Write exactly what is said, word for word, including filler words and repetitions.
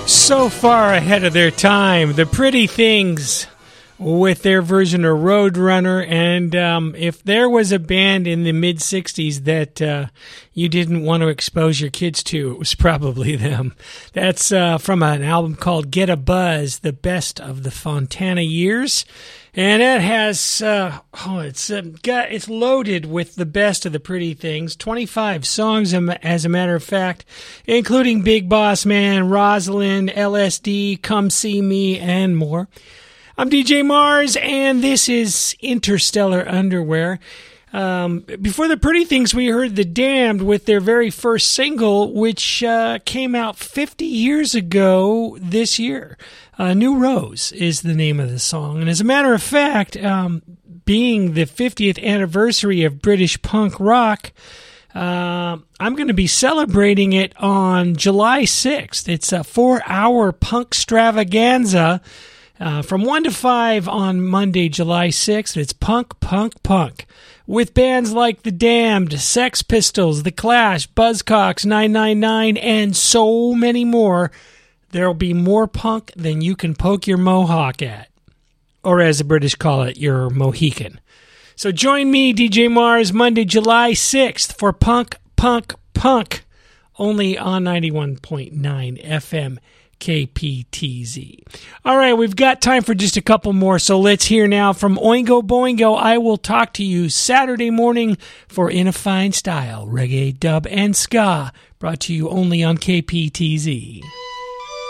So far ahead of their time, the Pretty Things with their version of Roadrunner. And um, if there was a band in the mid-sixties that uh, you didn't want to expose your kids to, it was probably them. That's uh, from an album called Get a Buzz, the best of the Fontana years. And it has, uh, oh, it's uh, got, it's loaded with the best of the Pretty Things. twenty-five songs, as a matter of fact, including Big Boss Man, Rosalind, L S D, Come See Me, and more. I'm D J Mars, and this is Interstellar Underwear. Um, before the Pretty Things, we heard The Damned with their very first single, which uh, came out fifty years ago this year. Uh, New Rose is the name of the song. And as a matter of fact, um, being the fiftieth anniversary of British punk rock, uh, I'm going to be celebrating it on July sixth. It's a four-hour punk extravaganza uh, from one to five on Monday, July sixth. It's punk, punk, punk. With bands like The Damned, Sex Pistols, The Clash, Buzzcocks, nine nine nine, and so many more. There'll be more punk than you can poke your mohawk at. Or as the British call it, your Mohican. So join me, D J Mars, Monday, July sixth for Punk, Punk, Punk. Only on ninety-one point nine F M K P T Z. All right, we've got time for just a couple more, so let's hear now from Oingo Boingo. I will talk to you Saturday morning for In a Fine Style, reggae, dub, and ska, brought to you only on K P T Z.